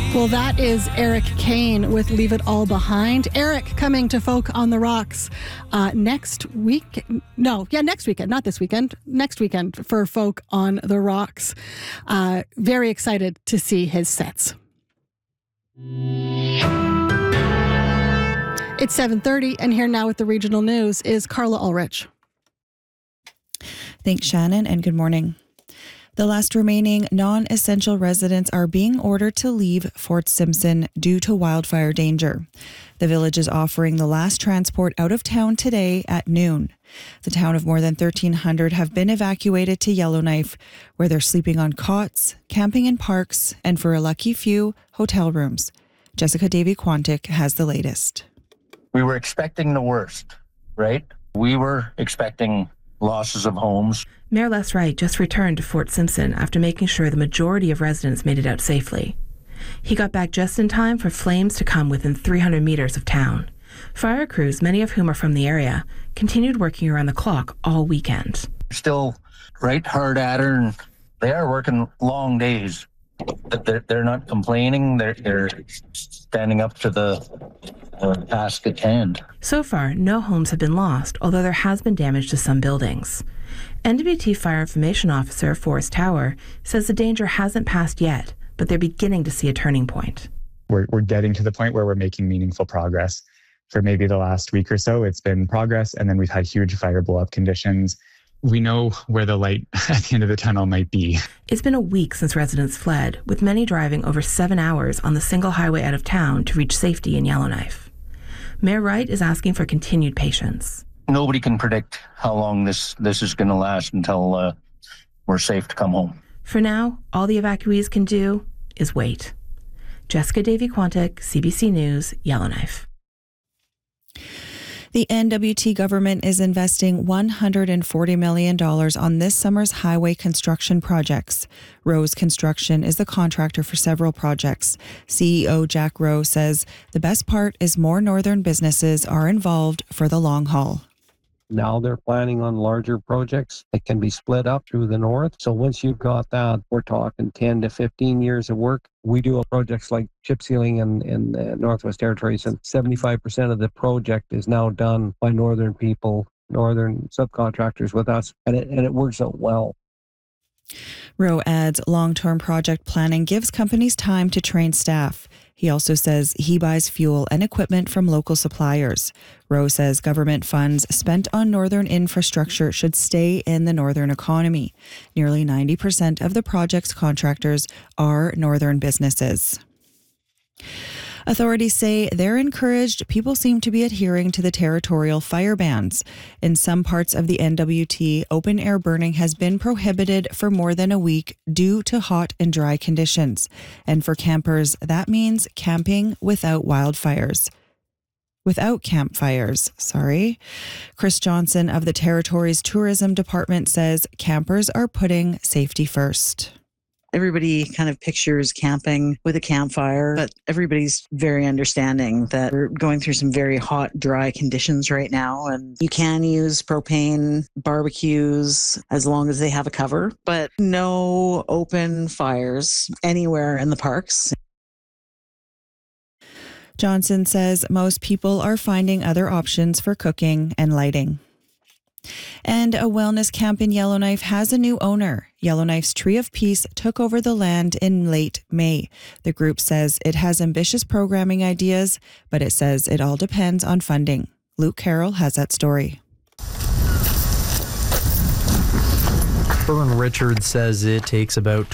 Well, that is Eric Kane with Leave It All Behind. Eric coming to Folk on the Rocks next week. Next weekend, not this weekend. Next weekend for Folk on the Rocks. Very excited to see his sets. It's 7:30, and here now with the regional news is Carla Ulrich. Thanks, Shannon, and good morning. The last remaining non-essential residents are being ordered to leave Fort Simpson due to wildfire danger. The village is offering the last transport out of town today at noon. The town of more than 1,300 have been evacuated to Yellowknife, where they're sleeping on cots, camping in parks, and for a lucky few, hotel rooms. Jessica Davy-Quantick has the latest. We were expecting the worst, right? We were expecting losses of homes. Mayor Les Wright just returned to Fort Simpson after making sure the majority of residents made it out safely. He got back just in time for flames to come within 300 meters of town. Fire crews, many of whom are from the area, continued working around the clock all weekend. Still right hard at her, and they are working long days. They're not complaining. They're standing up to the task at hand. So far, no homes have been lost, although there has been damage to some buildings. NWT Fire Information Officer Forrest Tower says the danger hasn't passed yet, but they're beginning to see a turning point. We're getting to the point where we're making meaningful progress. For maybe the last week or so, it's been progress, and then we've had huge fire blow-up conditions. We know where the light at the end of the tunnel might be. It's been a week since residents fled, with many driving over 7 hours on the single highway out of town to reach safety in Yellowknife. Mayor Wright is asking for continued patience. Nobody can predict how long this is going to last until we're safe to come home. For now, all the evacuees can do is wait. Jessica Davy-Quantick, CBC News, Yellowknife. The NWT government is investing $140 million on this summer's highway construction projects. Rose Construction is the contractor for several projects. CEO Jack Rowe says the best part is more northern businesses are involved for the long haul. Now they're planning on larger projects that can be split up through the north. So once you've got that, we're talking 10 to 15 years of work. We do projects like chip sealing in the Northwest Territories, and 75% of the project is now done by northern people, northern subcontractors with us, and it works out well. Rowe adds long-term project planning gives companies time to train staff. He also says he buys fuel and equipment from local suppliers. Rowe says government funds spent on northern infrastructure should stay in the northern economy. Nearly 90% of the project's contractors are northern businesses. Authorities say they're encouraged people seem to be adhering to the territorial fire bans. In some parts of the NWT, open-air burning has been prohibited for more than a week due to hot and dry conditions. And for campers, that means camping without campfires. Chris Johnson of the Territory's Tourism Department says campers are putting safety first. Everybody kind of pictures camping with a campfire, but everybody's very understanding that we're going through some very hot, dry conditions right now. And you can use propane barbecues as long as they have a cover, but no open fires anywhere in the parks. Johnson says most people are finding other options for cooking and lighting. And a wellness camp in Yellowknife has a new owner. Yellowknife's Tree of Peace took over the land in late May. The group says it has ambitious programming ideas, but it says it all depends on funding. Luke Carroll has that story. Fern Richards says it takes about